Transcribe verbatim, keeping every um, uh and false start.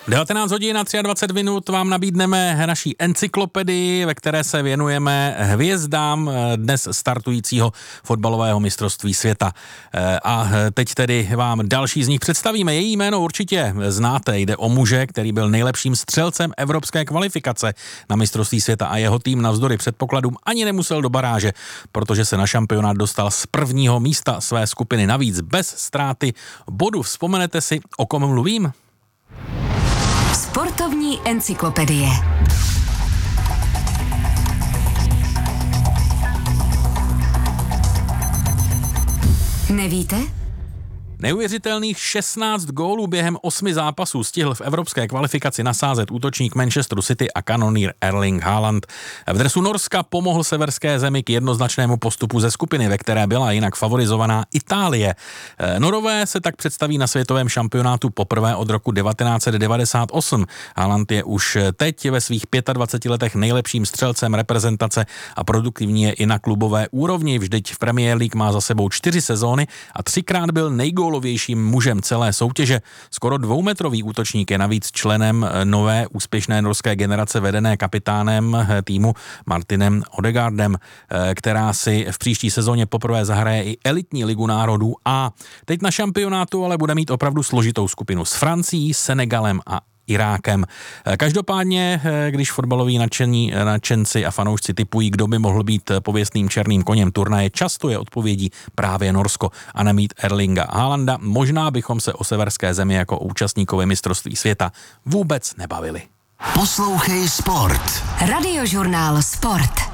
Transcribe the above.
devatenáct hodin a dvacet tři minut vám nabídneme naší encyklopedii, ve které se věnujeme hvězdám dnes startujícího fotbalového mistrovství světa. A teď tedy vám další z nich představíme. Její jméno určitě znáte. Jde o muže, který byl nejlepším střelcem evropské kvalifikace na mistrovství světa a jeho tým navzdory předpokladům ani nemusel do baráže, protože se na šampionát dostal z prvního místa své skupiny, navíc bez ztráty bodu. Vzpomenete si, o kom mluvím? Sportovní encyklopedie. Nevíte? Neuvěřitelných šestnáct gólů během osmi zápasů stihl v evropské kvalifikaci nasázet útočník Manchesteru City a kanonýr Erling Haaland. V dresu Norska pomohl severské zemi k jednoznačnému postupu ze skupiny, ve které byla jinak favorizovaná Itálie. Norové se tak představí na světovém šampionátu poprvé od roku devatenáct set devadesát osm. Haaland je už teď ve svých dvaceti pěti letech nejlepším střelcem reprezentace a produktivní je i na klubové úrovni. Vždyť v Premier League má za sebou čtyři sezóny a třikrát byl nejgól lovějším mužem celé soutěže. Skoro dvoumetrový útočník je navíc členem nové úspěšné norské generace vedené kapitánem týmu Martinem Odegaardem, která si v příští sezóně poprvé zahraje i elitní ligu národů a teď na šampionátu ale bude mít opravdu složitou skupinu s Francií, Senegalem a Irákem. Každopádně, když fotbaloví nadšení, nadšenci a fanoušci tipují, kdo by mohl být pověstným černým koněm turnaje, často je odpovědí právě Norsko a nemít Erlinga Haalanda. Možná bychom se o severské zemi jako účastníkovi mistrovství světa vůbec nebavili. Poslouchej Sport. Radiožurnál Sport.